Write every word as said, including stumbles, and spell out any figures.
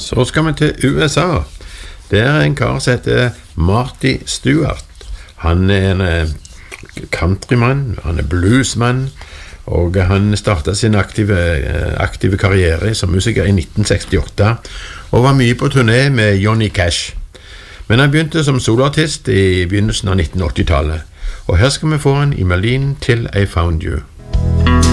Så skal vi til U S A. Det er en kar som heter Marty Stuart. Han er en countryman, han er bluesman, og han startet sin aktive, aktive karriere som musiker i nitten sekstiåtte, og var mye på turné med Johnny Cash. Men han begynte som soloartist i begynnelsen av nitten åtti-tallet, og her skal vi få han i Marlene Till I Found You.